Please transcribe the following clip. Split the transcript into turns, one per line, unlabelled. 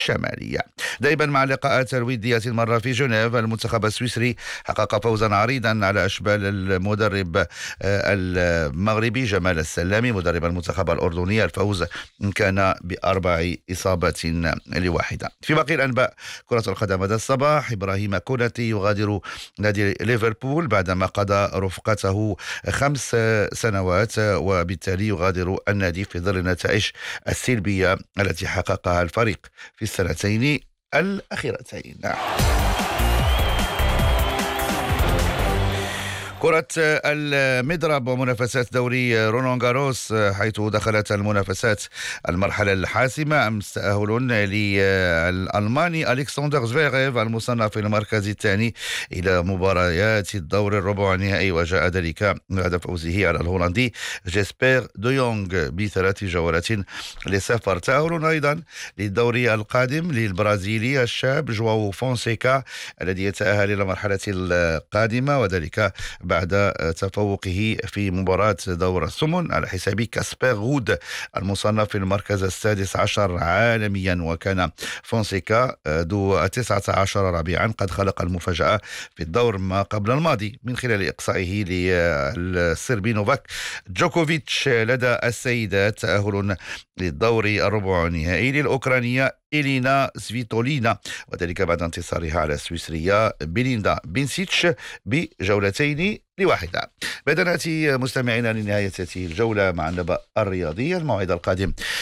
الشمالية. دائما مع اللقاءات الودية المرة في جنيف، المنتخب السويسري حقق فوزا عريضا على أشبال المدرب المغربي جمال السلامي مدرب المنتخب الأردني. الفوز كان ب4 إصابات لواحدة. في باقي الأنباء كرة القدم هذا الصباح، إبراهيم كوناتي يغادر نادي ليفربول بعدما قضى رفقته 5 سنوات، وبالتالي يغادر النادي في ظل النتائج السلبية التي حققها الفريق في السنتين الأخيرتين. كرة المضرب ومنافسات دوري رولان غاروس، حيث دخلت المنافسات المرحلة الحاسمة أمس تأهل للألماني ألكسندر زفيريف المصنف في المركز الثاني إلى مباريات الدور الربع النهائي، وجاء ذلك بعد فوزه على الهولندي جيسبر دو يونغ ب3 جولات لصفر. تأهل أيضا للدوري القادم للبرازيلي الشاب جواو فونسيكا الذي يتأهل إلى المرحلة القادمة، وذلك بعد تفوقه في مباراة دور الثمن على حساب كاسبر غود المصنف في المركز السادس عشر عالميا. وكان فونسيكا ذو 19 ربيعا قد خلق المفاجأة في الدور ما قبل الماضي من خلال إقصائه للصربي نوفاك جوكوفيتش لدى السيدات. تأهل للدور الربع النهائي للأوكرانية إلينا سفيتولينا، وذلك بعد انتصارها على السويسرية بيليندا بينسيتش ب2-1. بدأ نأتي مستمعينا لنهاية هذه الجولة مع النبأ الرياضي. الموعد القادم